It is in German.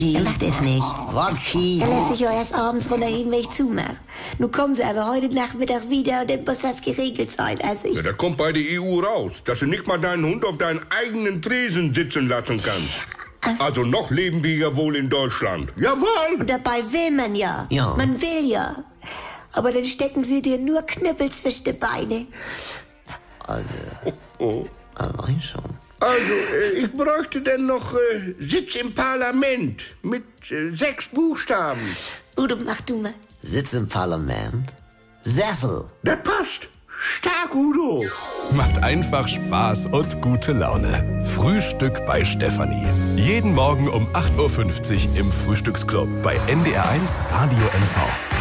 Er macht es nicht. Rocky. Er lässt sich ja erst abends runterheben, wenn ich zumache. Nun kommen sie aber heute Nachmittag wieder und dann muss das geregelt sein. Also Ja, das kommt bei der EU raus, dass du nicht mal deinen Hund auf deinen eigenen Tresen sitzen lassen kannst. Also noch leben wir ja wohl in Deutschland. Jawohl! Und dabei will man ja. Ja. Man will ja. Aber dann stecken sie dir nur Knüppel zwischen die Beine. Allein schon. Also, ich bräuchte denn noch Sitz im Parlament mit 6 Buchstaben. Udo, mach du mal. Sitz im Parlament. Sessel. Das passt. Stark, Udo. Macht einfach Spaß und gute Laune. Frühstück bei Stefanie. Jeden Morgen um 8:50 Uhr im Frühstücksclub bei NDR1 Radio NV.